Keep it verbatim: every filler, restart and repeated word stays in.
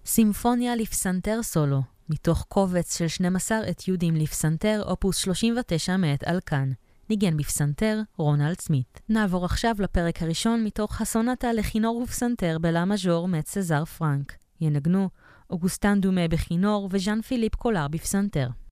סימפוניה לפסנתר סולו, מתוך קובץ של שנים עשר אתיודים לפסנתר, אופוס שלושים ותשע מאת אלקן. ניגן בפסנתר, רונלד סמית. נעבור עכשיו לפרק הראשון מתוך הסונטה לכינור ופסנתר בלה מז'ור מאת סזר פרנק. ינגנו אוגוסטן דומה בכינור וז'אן פיליפ קולר בפסנתר.